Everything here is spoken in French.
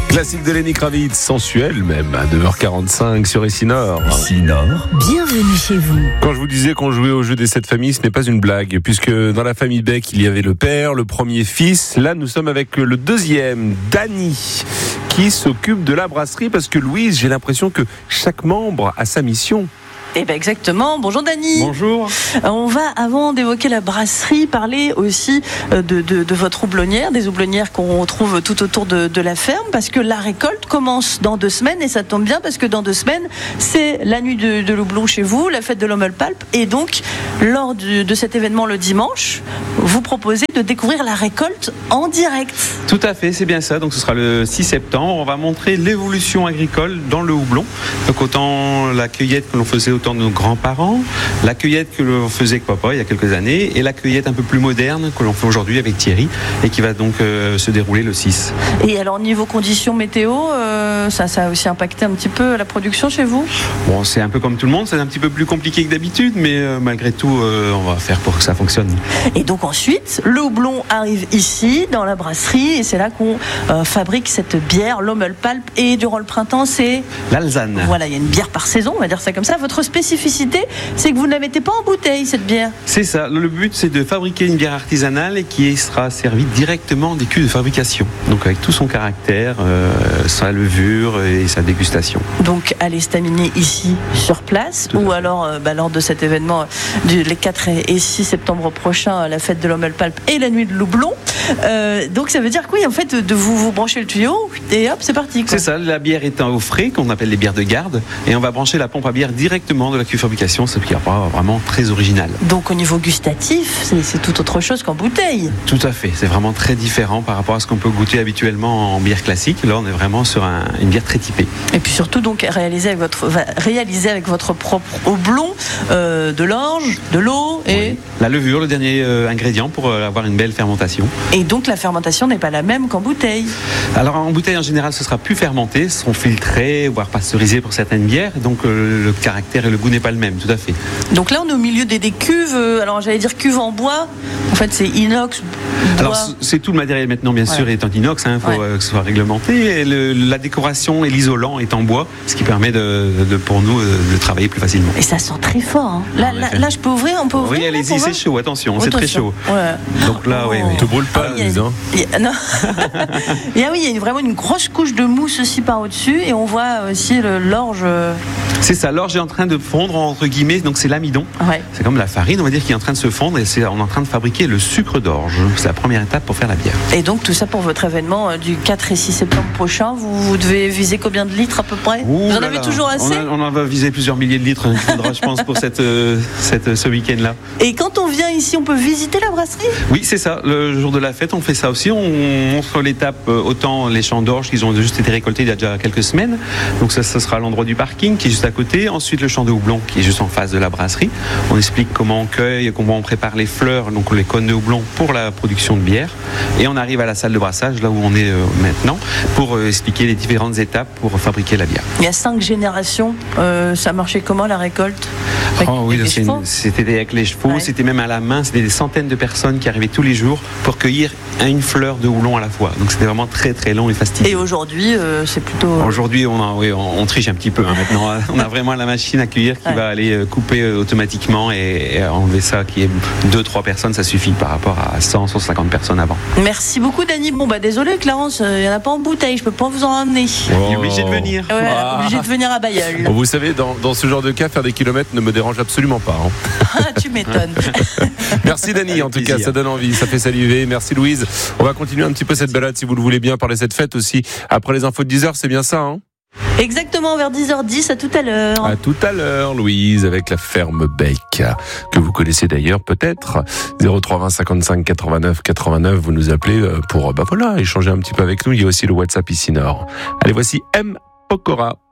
Classique de Lenny Kravitz, sensuel même, à 9h45 sur Ici Nord. Ici Nord. Bienvenue chez vous. Quand je vous disais qu'on jouait au jeu des 7 familles, ce n'est pas une blague, puisque dans la famille Beck, il y avait le père, le premier fils. Là, nous sommes avec le deuxième, Dany, qui s'occupe de la brasserie, parce que Louise, j'ai l'impression que chaque membre a sa mission. Eh ben exactement. Bonjour Dany. Bonjour. On va, avant d'évoquer la brasserie, parler aussi de votre houblonnière, des houblonnières qu'on trouve tout autour de la ferme, parce que la récolte commence dans 2 semaines, et ça tombe bien parce que dans 2 semaines, c'est la nuit de l'houblon chez vous, la fête de l'Hommelpalp, et donc lors de cet événement le dimanche, vous proposez de découvrir la récolte en direct. Tout à fait, c'est bien ça. Donc ce sera le 6 septembre. On va montrer l'évolution agricole dans le houblon. Donc autant la cueillette que l'on faisait autant de nos grands-parents, la cueillette que l'on faisait avec papa il y a quelques années, et la cueillette un peu plus moderne que l'on fait aujourd'hui avec Thierry, et qui va donc se dérouler le 6. Et alors niveau conditions météo, ça a aussi impacté un petit peu la production chez vous ? Bon, c'est un peu comme tout le monde, c'est un petit peu plus compliqué que d'habitude, mais malgré tout, on va faire pour que ça fonctionne. Et donc ensuite, le houblon arrive ici, dans la brasserie, et c'est là qu'on fabrique cette bière, l'Hommelpalp, et durant le printemps, c'est... L'Alzane. Voilà, il y a une bière par saison, on va dire ça comme ça. Votre spécificité, c'est que vous ne la mettez pas en bouteille, cette bière. C'est ça, le but c'est de fabriquer une bière artisanale et qui sera servie directement des cuves de fabrication. Donc avec tout son caractère, sa levure et sa dégustation. Donc à l'estaminet ici, sur place, ou alors lors de cet événement les 4 et 6 septembre prochain, la fête de l'Hommelpalp et la nuit de l'houblon. Donc ça veut dire que oui, en fait, de vous branchez le tuyau et hop, c'est parti, quoi. C'est ça, la bière est au frais, qu'on appelle les bières de garde, et on va brancher la pompe à bière directement de la cuve de fabrication, ce qui est vraiment très original. Donc au niveau gustatif, c'est tout autre chose qu'en bouteille. Tout à fait, c'est vraiment très différent par rapport à ce qu'on peut goûter habituellement en bière classique. Là, on est vraiment sur une bière très typée. Et puis surtout, donc, réaliser avec votre propre houblon, de l'orge, de l'eau et... Oui. La levure, le dernier ingrédient pour avoir une belle fermentation. Et donc la fermentation n'est pas la même qu'en bouteille. Alors en bouteille, en général, ce sera plus fermenté, ce seront filtrés, voire pasteurisés pour certaines bières, donc le caractère et le goût n'est pas le même, tout à fait. Donc là, on est au milieu des cuves, alors j'allais dire cuves en bois, en fait c'est inox, bois. Alors c'est tout le matériel maintenant, bien sûr, est en inox, il faut que ce soit réglementé, et la décoration et l'isolant est en bois, ce qui permet pour nous de travailler plus facilement. Et ça sent très fort, hein. Là, je peux ouvrir, on peut ouvrir. Oui, allez-y, c'est chaud, attention, c'est très chaud. Ouais. Donc là, oui. Te brûle pas, Louise, hein. Non. Et oui, il y a vraiment une grosse couche de mousse aussi par au-dessus, et on voit aussi l'orge. C'est ça, l'orge est en train de fondre, entre guillemets, donc c'est l'amidon. Ouais. C'est comme la farine, on va dire, qui est en train de se fondre, et on est en train de fabriquer le sucre d'orge. C'est la première étape pour faire la bière. Et donc tout ça pour votre événement du 4 et 6 septembre prochain, vous devez viser combien de litres à peu près ? Vous en avez toujours assez ? On en va viser plusieurs milliers de litres, il faudra, je pense, pour ce week-end-là. Et quand on vient ici, on peut visiter la brasserie ? Oui, c'est ça. Le jour de la fête, on fait ça aussi. On montre l'étape, autant les champs d'orge qui ont juste été récoltés il y a déjà quelques semaines. Donc ça sera à l'endroit du parking qui est juste à côté. Ensuite, le champ de houblon qui est juste en face de la brasserie. On explique comment on cueille, comment on prépare les fleurs, donc les cônes de houblon pour la production de bière. Et on arrive à la salle de brassage, là où on est maintenant, pour expliquer les différentes étapes pour fabriquer la bière. Il y a 5 générations. Ça marchait comment la récolte ? C'était avec les chevaux, c'était même à la main, c'était des centaines de personnes qui arrivaient tous les jours pour cueillir une fleur de houblon à la fois. Donc c'était vraiment très très long et fastidieux. Et aujourd'hui, c'est plutôt... Aujourd'hui, on triche un petit peu maintenant. On a vraiment la machine à cueillir qui va aller couper automatiquement et enlever ça qui est 2-3 personnes, ça suffit par rapport à 100-150 personnes avant. Merci beaucoup Dany. Désolé Clarence, il n'y en a pas en bouteille, je peux pas vous en ramener. Il est obligé de venir. Obligé de venir à Bailleul. Vous savez, dans ce genre de cas, faire des kilomètres ne me dérange absolument pas. Tu m'étonnes. Merci Dany, en tout cas, ça donne envie, ça fait saliver. Merci Louise. On va continuer un petit peu cette balade, si vous le voulez bien, parler de cette fête aussi. Après les infos de 10h, c'est bien ça, hein ? Exactement, vers 10h10, à tout à l'heure. À tout à l'heure, Louise, avec la ferme Beck, que vous connaissez d'ailleurs peut-être. 03 20 55 89 89, vous nous appelez pour échanger un petit peu avec nous. Il y a aussi le WhatsApp Ici Nord. Allez, voici M. Pokora.